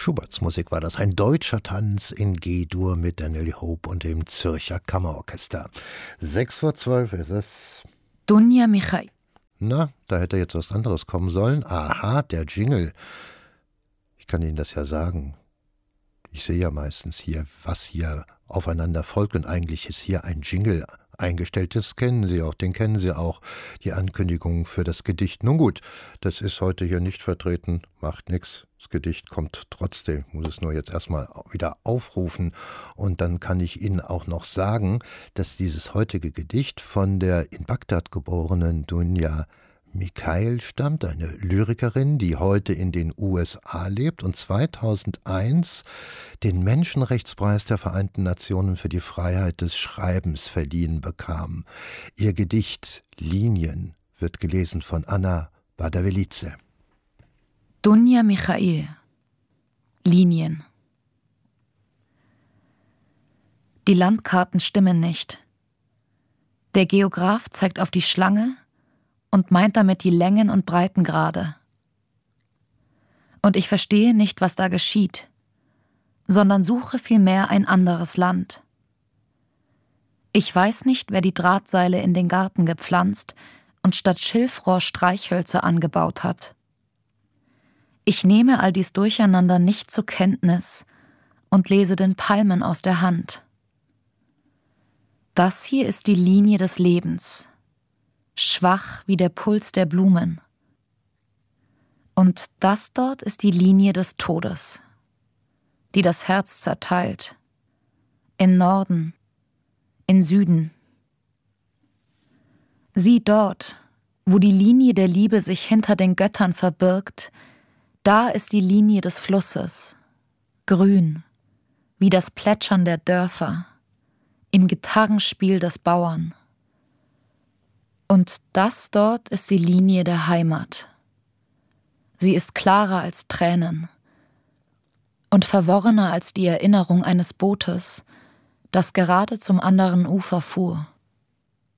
Schuberts Musik war das, ein deutscher Tanz in G-Dur mit Daniel Hope und dem Zürcher Kammerorchester. 11:06 ist es. Dunja Michail. Na, da hätte jetzt was anderes kommen sollen. Aha, der Jingle. Ich kann Ihnen das ja sagen. Ich sehe ja meistens hier, was hier aufeinander folgt, und eigentlich ist hier ein Jingle eingestellt. Das kennen Sie auch, den kennen Sie auch, die Ankündigung für das Gedicht. Nun gut, das ist heute hier nicht vertreten, macht nichts. Das Gedicht kommt trotzdem, muss es nur jetzt erstmal wieder aufrufen, und dann kann ich Ihnen auch noch sagen, dass dieses heutige Gedicht von der in Bagdad geborenen Dunja Michail stammt, eine Lyrikerin, die heute in den USA lebt und 2001 den Menschenrechtspreis der Vereinten Nationen für die Freiheit des Schreibens verliehen bekam. Ihr Gedicht Linien wird gelesen von Anna Badavelidze. Dunja Michail. Linien. Die Landkarten stimmen nicht. Der Geograph zeigt auf die Schlange und meint damit die Längen und Breitengrade. Und ich verstehe nicht, was da geschieht, sondern suche vielmehr ein anderes Land. Ich weiß nicht, wer die Drahtseile in den Garten gepflanzt und statt Schilfrohr Streichhölzer angebaut hat. Ich nehme all dies Durcheinander nicht zur Kenntnis und lese den Palmen aus der Hand. Das hier ist die Linie des Lebens, schwach wie der Puls der Blumen. Und das dort ist die Linie des Todes, die das Herz zerteilt, in Norden, in Süden. Sieh dort, wo die Linie der Liebe sich hinter den Göttern verbirgt, da ist die Linie des Flusses, grün, wie das Plätschern der Dörfer, im Gitarrenspiel des Bauern. Und das dort ist die Linie der Heimat. Sie ist klarer als Tränen und verworrener als die Erinnerung eines Bootes, das gerade zum anderen Ufer fuhr.